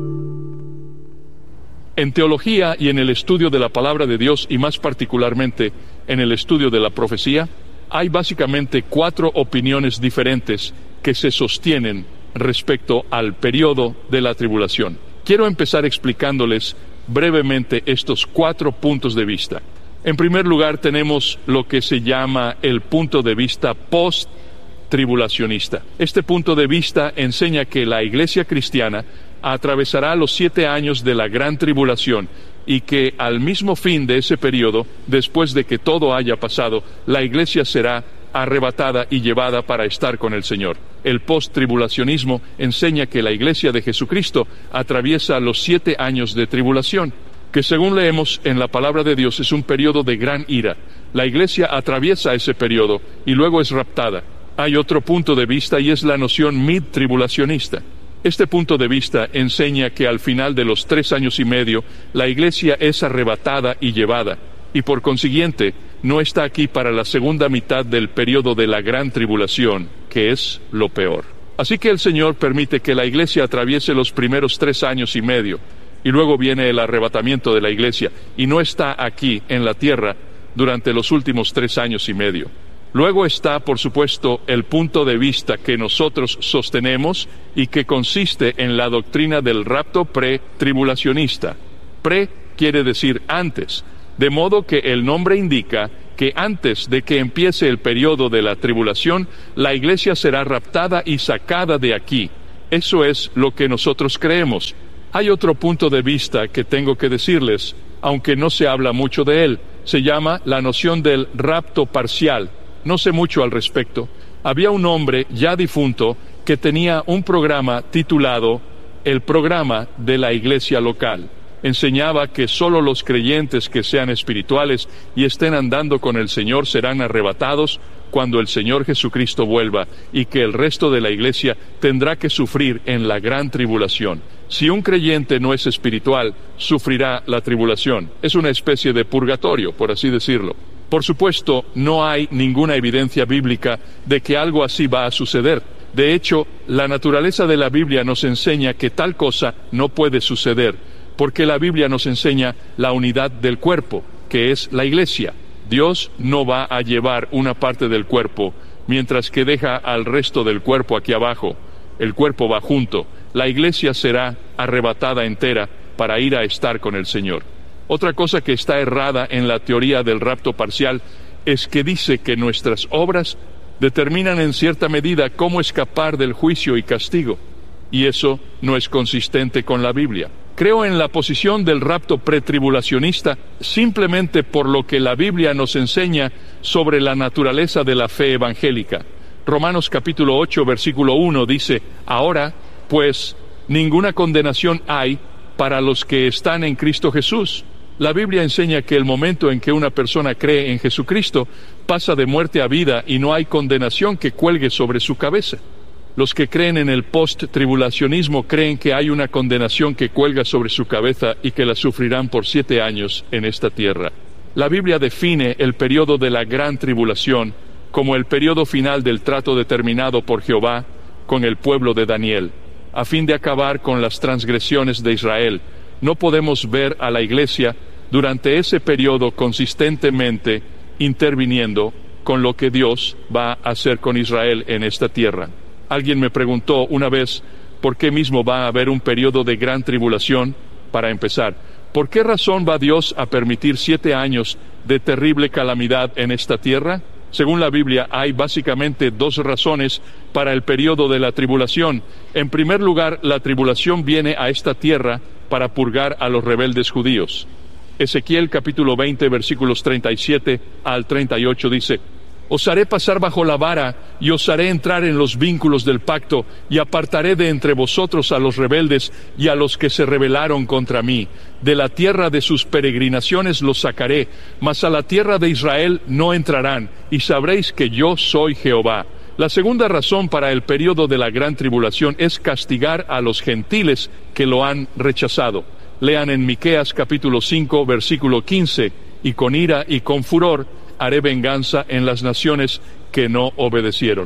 En teología y en el estudio de la palabra de Dios, y más particularmente en el estudio de la profecía, hay básicamente 4 opiniones diferentes que se sostienen respecto al periodo de la tribulación. Quiero empezar explicándoles brevemente estos 4 puntos de vista. En primer lugar, tenemos lo que se llama el punto de vista post-tribulacionista. Este punto de vista enseña que la iglesia cristiana atravesará los 7 años de la gran tribulación y que al mismo fin de ese periodo, después de que todo haya pasado, la iglesia será arrebatada y llevada para estar con el Señor. El post-tribulacionismo enseña que la iglesia de Jesucristo atraviesa los 7 años de tribulación, que según leemos en la palabra de Dios es un periodo de gran ira. La iglesia atraviesa ese periodo y luego es raptada. Hay otro punto de vista y es la noción mid-tribulacionista. Este punto de vista enseña que al final de los 3 años y medio, la iglesia es arrebatada y llevada, y por consiguiente, no está aquí para la segunda mitad del periodo de la gran tribulación, que es lo peor. Así que el Señor permite que la iglesia atraviese los primeros 3 años y medio, y luego viene el arrebatamiento de la iglesia, y no está aquí en la tierra durante los últimos 3 años y medio. Luego está, por supuesto, el punto de vista que nosotros sostenemos y que consiste en la doctrina del rapto pre-tribulacionista. Pre quiere decir antes, de modo que el nombre indica que antes de que empiece el periodo de la tribulación, la iglesia será raptada y sacada de aquí. Eso es lo que nosotros creemos. Hay otro punto de vista que tengo que decirles, aunque no se habla mucho de él. Se llama la noción del rapto parcial. No sé mucho al respecto. Había un hombre ya difunto que tenía un programa titulado El Programa de la Iglesia Local. Enseñaba que solo los creyentes que sean espirituales y estén andando con el Señor serán arrebatados cuando el Señor Jesucristo vuelva, y que el resto de la iglesia tendrá que sufrir en la gran tribulación. Si un creyente no es espiritual, sufrirá la tribulación. Es una especie de purgatorio, por así decirlo. Por supuesto, no hay ninguna evidencia bíblica de que algo así va a suceder. De hecho, la naturaleza de la Biblia nos enseña que tal cosa no puede suceder, porque la Biblia nos enseña la unidad del cuerpo, que es la iglesia. Dios no va a llevar una parte del cuerpo, mientras que deja al resto del cuerpo aquí abajo. El cuerpo va junto. La iglesia será arrebatada entera para ir a estar con el Señor. Otra cosa que está errada en la teoría del rapto parcial es que dice que nuestras obras determinan en cierta medida cómo escapar del juicio y castigo, y eso no es consistente con la Biblia. Creo en la posición del rapto pretribulacionista simplemente por lo que la Biblia nos enseña sobre la naturaleza de la fe evangélica. Romanos capítulo 8, versículo 1 dice: Ahora, pues, ninguna condenación hay para los que están en Cristo Jesús. La Biblia enseña que el momento en que una persona cree en Jesucristo pasa de muerte a vida y no hay condenación que cuelgue sobre su cabeza. Los que creen en el post-tribulacionismo creen que hay una condenación que cuelga sobre su cabeza y que la sufrirán por 7 años en esta tierra. La Biblia define el periodo de la gran tribulación como el periodo final del trato determinado por Jehová con el pueblo de Daniel, a fin de acabar con las transgresiones de Israel. No podemos ver a la iglesia durante ese periodo consistentemente interviniendo con lo que Dios va a hacer con Israel en esta tierra. Alguien me preguntó una vez, ¿por qué mismo va a haber un periodo de gran tribulación? Para empezar, ¿por qué razón va Dios a permitir 7 años de terrible calamidad en esta tierra? Según la Biblia, hay básicamente 2 razones para el periodo de la tribulación. En primer lugar, la tribulación viene a esta tierra para purgar a los rebeldes judíos. Ezequiel capítulo 20, versículos 37 al 38 dice: Os haré pasar bajo la vara, y os haré entrar en los vínculos del pacto, y apartaré de entre vosotros a los rebeldes y a los que se rebelaron contra mí. De la tierra de sus peregrinaciones los sacaré, mas a la tierra de Israel no entrarán, y sabréis que yo soy Jehová. La segunda razón para el periodo de la gran tribulación es castigar a los gentiles que lo han rechazado. Lean en Miqueas capítulo 5, versículo 15: Y con ira y con furor haré venganza en las naciones que no obedecieron.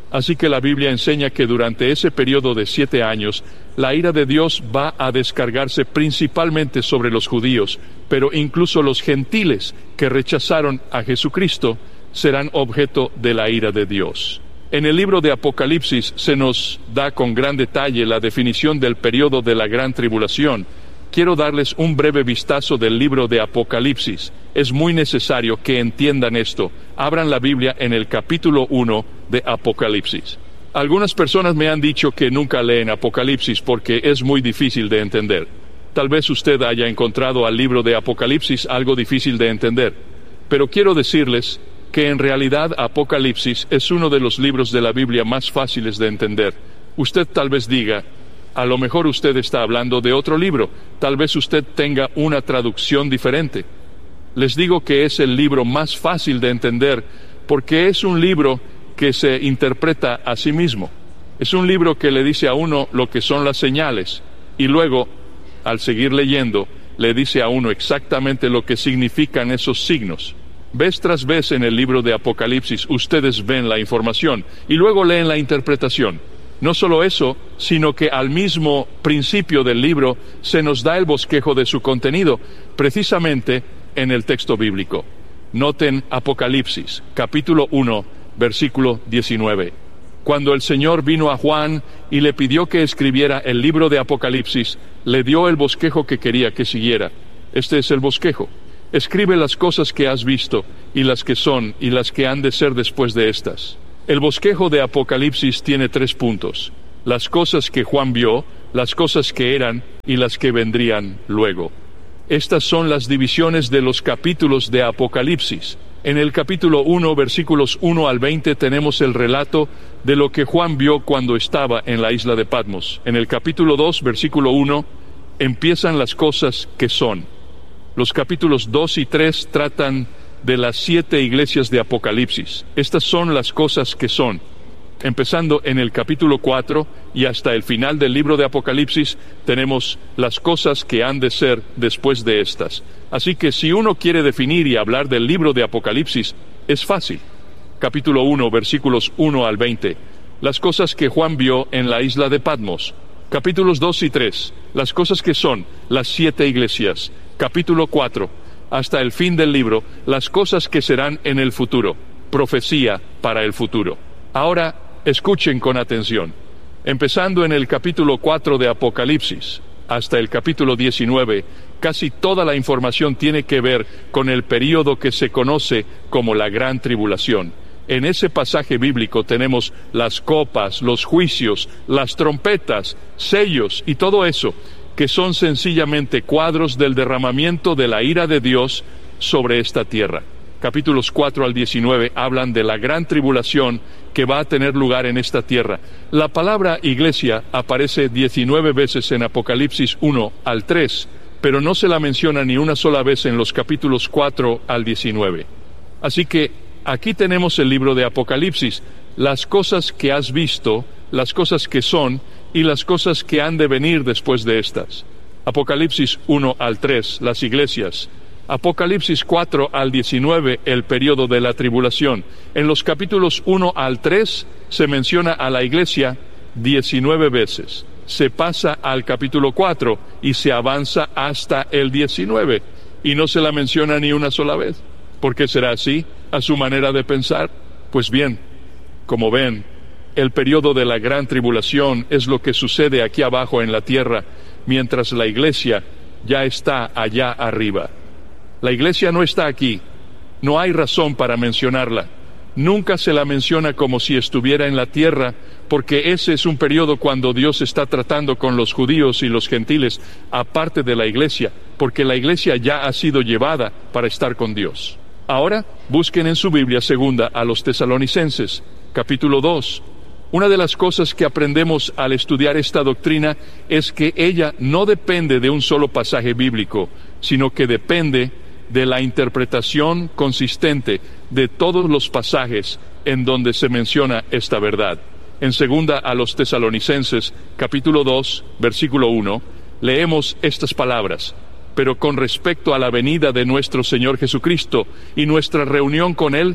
Así que la Biblia enseña que durante ese periodo de 7 años, la ira de Dios va a descargarse principalmente sobre los judíos, pero incluso los gentiles que rechazaron a Jesucristo serán objeto de la ira de Dios. En el libro de Apocalipsis se nos da con gran detalle la definición del periodo de la gran tribulación. Quiero darles un breve vistazo del libro de Apocalipsis. Es muy necesario que entiendan esto. Abran la Biblia en el capítulo 1 de Apocalipsis. Algunas personas me han dicho que nunca leen Apocalipsis porque es muy difícil de entender. Tal vez usted haya encontrado al libro de Apocalipsis algo difícil de entender. Pero quiero decirles que en realidad Apocalipsis es uno de los libros de la Biblia más fáciles de entender. Usted tal vez diga, a lo mejor usted está hablando de otro libro, tal vez usted tenga una traducción diferente. Les digo que es el libro más fácil de entender porque es un libro que se interpreta a sí mismo. Es un libro que le dice a uno lo que son las señales y luego, al seguir leyendo, le dice a uno exactamente lo que significan esos signos. Vez tras vez en el libro de Apocalipsis ustedes ven la información y luego leen la interpretación. No solo eso, sino que al mismo principio del libro se nos da el bosquejo de su contenido, precisamente en el texto bíblico. Noten Apocalipsis, capítulo 1, versículo 19. Cuando el Señor vino a Juan y le pidió que escribiera el libro de Apocalipsis, le dio el bosquejo que quería que siguiera. Este es el bosquejo. Escribe las cosas que has visto, y las que son, y las que han de ser después de estas. El bosquejo de Apocalipsis tiene 3 puntos: las cosas que Juan vio, las cosas que eran, y las que vendrían luego. Estas son las divisiones de los capítulos de Apocalipsis. En el capítulo 1, versículos 1 al 20, tenemos el relato de lo que Juan vio cuando estaba en la isla de Patmos. En el capítulo 2, versículo 1, empiezan las cosas que son. Los capítulos 2 y 3 tratan de las 7 iglesias de Apocalipsis. Estas son las cosas que son. Empezando en el capítulo 4 y hasta el final del libro de Apocalipsis, tenemos las cosas que han de ser después de estas. Así que si uno quiere definir y hablar del libro de Apocalipsis, es fácil. Capítulo 1, versículos 1 al 20. Las cosas que Juan vio en la isla de Patmos. Capítulos 2 y 3. Las cosas que son las 7 iglesias. Capítulo 4. Hasta el fin del libro, las cosas que serán en el futuro. Profecía para el futuro. Ahora, escuchen con atención. Empezando en el capítulo 4 de Apocalipsis hasta el capítulo 19, casi toda la información tiene que ver con el período que se conoce como la Gran Tribulación. En ese pasaje bíblico tenemos las copas, los juicios, las trompetas, sellos y todo eso, que son sencillamente cuadros del derramamiento de la ira de Dios sobre esta tierra. Capítulos 4 al 19 hablan de la gran tribulación que va a tener lugar en esta tierra. La palabra iglesia aparece 19 veces en Apocalipsis 1 al 3, pero no se la menciona ni una sola vez en los capítulos 4 al 19. Así que aquí tenemos el libro de Apocalipsis, las cosas que has visto, las cosas que son y las cosas que han de venir después de estas. Apocalipsis 1 al 3, las iglesias. Apocalipsis 4 al 19, el periodo de la tribulación. En los capítulos 1 al 3 se menciona a la iglesia 19 veces. Se pasa al capítulo 4 y se avanza hasta el 19 y no se la menciona ni una sola vez. ¿Por qué será así? ¿A su manera de pensar? Pues bien, como ven, el periodo de la gran tribulación es lo que sucede aquí abajo en la tierra, mientras la iglesia ya está allá arriba. La iglesia no está aquí, no hay razón para mencionarla. Nunca se la menciona como si estuviera en la tierra, porque ese es un periodo cuando Dios está tratando con los judíos y los gentiles, aparte de la iglesia, porque la iglesia ya ha sido llevada para estar con Dios. Ahora, busquen en su Biblia segunda a los Tesalonicenses, capítulo 2. Una de las cosas que aprendemos al estudiar esta doctrina es que ella no depende de un solo pasaje bíblico, sino que depende de la interpretación consistente de todos los pasajes en donde se menciona esta verdad. En segunda a los Tesalonicenses, capítulo 2, versículo 1, leemos estas palabras: pero con respecto a la venida de nuestro Señor Jesucristo y nuestra reunión con Él,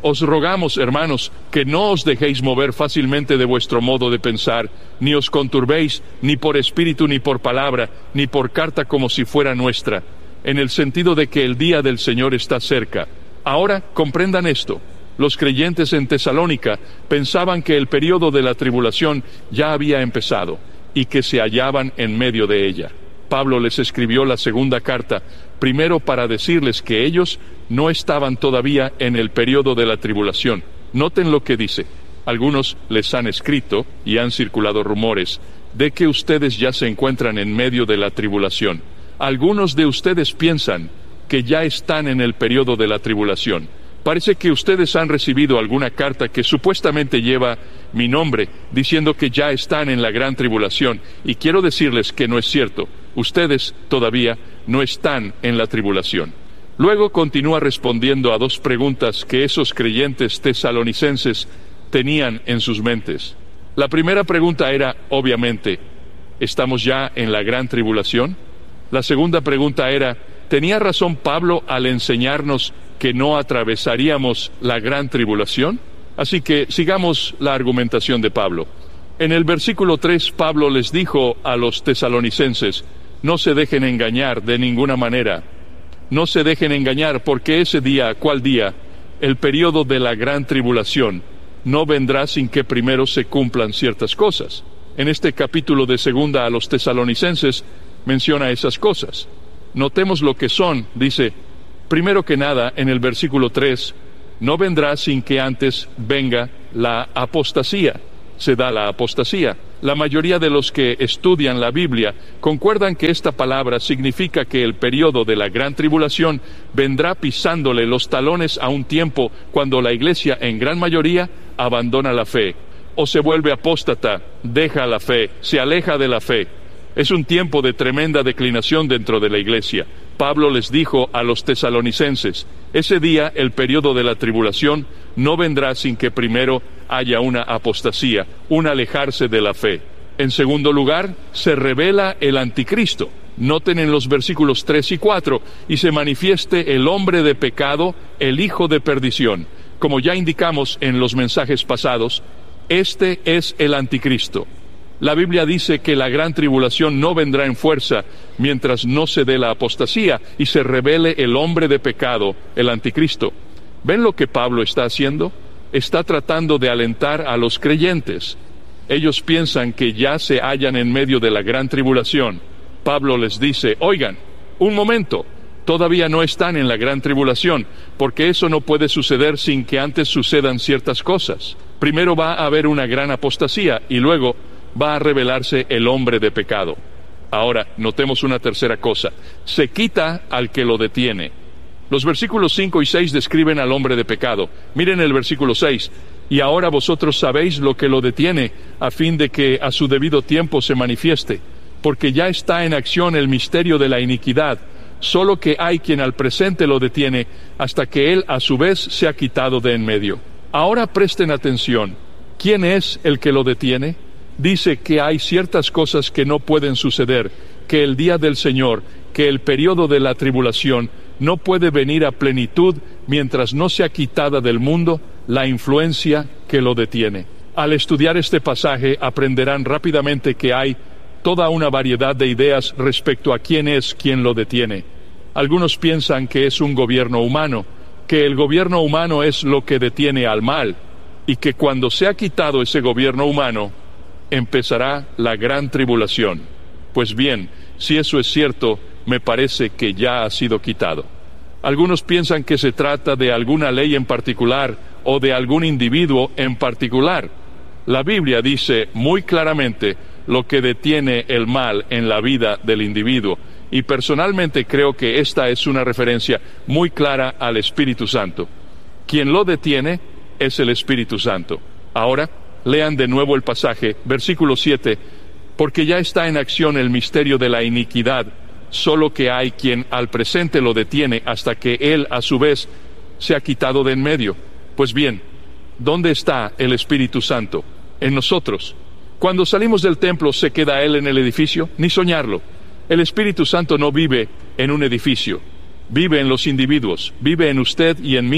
Os rogamos, hermanos, que no os dejéis mover fácilmente de vuestro modo de pensar, ni os conturbéis, ni por espíritu, ni por palabra, ni por carta como si fuera nuestra, en el sentido de que el día del Señor está cerca. Ahora, comprendan esto. Los creyentes en Tesalónica pensaban que el período de la tribulación ya había empezado, y que se hallaban en medio de ella. Pablo les escribió la segunda carta, primero para decirles que ellos no estaban todavía en el período de la tribulación. Noten lo que dice. Algunos les han escrito, y han circulado rumores, de que ustedes ya se encuentran en medio de la tribulación. Algunos de ustedes piensan que ya están en el período de la tribulación. Parece que ustedes han recibido alguna carta que supuestamente lleva mi nombre, diciendo que ya están en la gran tribulación, y quiero decirles que no es cierto. Ustedes todavía no están en la tribulación. Luego continúa respondiendo a dos preguntas que esos creyentes tesalonicenses tenían en sus mentes. La primera pregunta era, obviamente, ¿estamos ya en la gran tribulación? La segunda pregunta era, ¿tenía razón Pablo al enseñarnos que no atravesaríamos la gran tribulación? Así que sigamos la argumentación de Pablo. En el versículo 3, Pablo les dijo a los tesalonicenses, no se dejen engañar de ninguna manera. No se dejen engañar, porque ese día, ¿cuál día? El período de la gran tribulación no vendrá sin que primero se cumplan ciertas cosas. En este capítulo de segunda a los tesalonicenses menciona esas cosas. Notemos lo que son. Dice, primero que nada, en el versículo 3, no vendrá sin que antes venga la apostasía. Se da la apostasía. La mayoría de los que estudian la Biblia concuerdan que esta palabra significa que el período de la gran tribulación vendrá pisándole los talones a un tiempo cuando la iglesia en gran mayoría abandona la fe, o se vuelve apóstata, deja la fe, se aleja de la fe. Es un tiempo de tremenda declinación dentro de la iglesia. Pablo les dijo a los tesalonicenses, ese día el período de la tribulación no vendrá sin que primero haya una apostasía, un alejarse de la fe. En segundo lugar, se revela el anticristo. Noten en los versículos 3 y 4, y se manifieste el hombre de pecado, el hijo de perdición. Como ya indicamos en los mensajes pasados, este es el anticristo. La Biblia dice que la gran tribulación no vendrá en fuerza mientras no se dé la apostasía y se revele el hombre de pecado, el anticristo. ¿Ven lo que Pablo está haciendo? Está tratando de alentar a los creyentes. Ellos piensan que ya se hallan en medio de la gran tribulación. Pablo les dice, oigan, un momento, todavía no están en la gran tribulación, porque eso no puede suceder sin que antes sucedan ciertas cosas. Primero va a haber una gran apostasía y luego va a revelarse el hombre de pecado. Ahora, notemos una tercera cosa. Se quita al que lo detiene. Los versículos 5 y 6 describen al hombre de pecado. Miren el versículo 6. Y ahora vosotros sabéis lo que lo detiene, a fin de que a su debido tiempo se manifieste. Porque ya está en acción el misterio de la iniquidad, solo que hay quien al presente lo detiene, hasta que él a su vez se ha quitado de en medio. Ahora presten atención. ¿Quién es el que lo detiene? Dice que hay ciertas cosas que no pueden suceder, que el día del Señor, que el periodo de la tribulación, no puede venir a plenitud mientras no sea quitada del mundo la influencia que lo detiene. Al estudiar este pasaje aprenderán rápidamente que hay toda una variedad de ideas respecto a quién es quien lo detiene. Algunos piensan que es un gobierno humano, que el gobierno humano es lo que detiene al mal, y que cuando sea quitado ese gobierno humano, empezará la gran tribulación. Pues bien, si eso es cierto, me parece que ya ha sido quitado. Algunos piensan que se trata de alguna ley en particular o de algún individuo en particular. La Biblia dice muy claramente lo que detiene el mal en la vida del individuo, y personalmente creo que esta es una referencia muy clara al Espíritu Santo. Quien lo detiene es el Espíritu Santo. Ahora, lean de nuevo el pasaje, versículo 7, porque ya está en acción el misterio de la iniquidad, solo que hay quien al presente lo detiene hasta que él a su vez se ha quitado de en medio. Pues bien, ¿dónde está el Espíritu Santo? En nosotros. Cuando salimos del templo, ¿se queda él en el edificio? Ni soñarlo. El Espíritu Santo no vive en un edificio, vive en los individuos, vive en usted y en mí,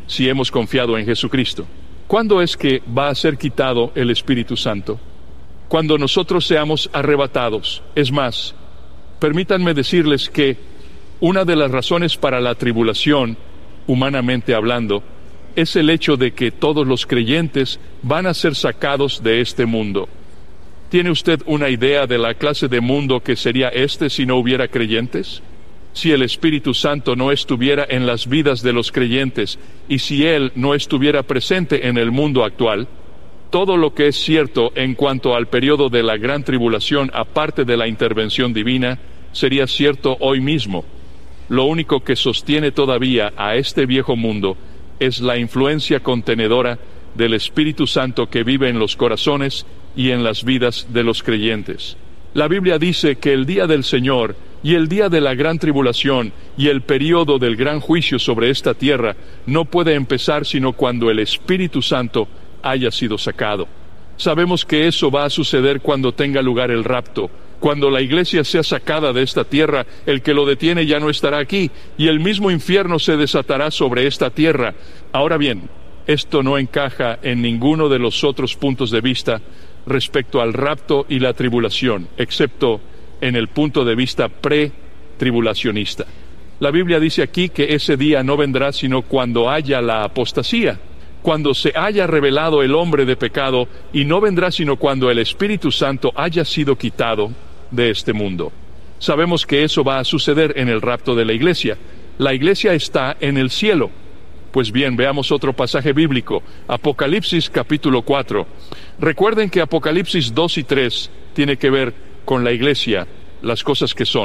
si hemos confiado en Jesucristo. ¿Cuándo es que va a ser quitado el Espíritu Santo? Cuando nosotros seamos arrebatados. Es más, permítanme decirles que una de las razones para la tribulación, humanamente hablando, es el hecho de que todos los creyentes van a ser sacados de este mundo. ¿Tiene usted una idea de la clase de mundo que sería este si no hubiera creyentes? Si el Espíritu Santo no estuviera en las vidas de los creyentes y si Él no estuviera presente en el mundo actual, todo lo que es cierto en cuanto al periodo de la gran tribulación, aparte de la intervención divina, sería cierto hoy mismo. Lo único que sostiene todavía a este viejo mundo es la influencia contenedora del Espíritu Santo que vive en los corazones y en las vidas de los creyentes. La Biblia dice que el día del Señor y el día de la gran tribulación y el periodo del gran juicio sobre esta tierra no puede empezar sino cuando el Espíritu Santo haya sido sacado. Sabemos que eso va a suceder cuando tenga lugar el rapto. Cuando la iglesia sea sacada de esta tierra, el que lo detiene ya no estará aquí, y el mismo infierno se desatará sobre esta tierra. Ahora bien, esto no encaja en ninguno de los otros puntos de vista respecto al rapto y la tribulación, excepto en el punto de vista pre-tribulacionista. La Biblia dice aquí que ese día no vendrá sino cuando haya la apostasía, cuando se haya revelado el hombre de pecado, y no vendrá sino cuando el Espíritu Santo haya sido quitado de este mundo. Sabemos que eso va a suceder en el rapto de la iglesia. La iglesia está en el cielo. Pues bien, veamos otro pasaje bíblico, Apocalipsis capítulo 4. Recuerden que Apocalipsis 2 y 3 tiene que ver con la iglesia, las cosas que son.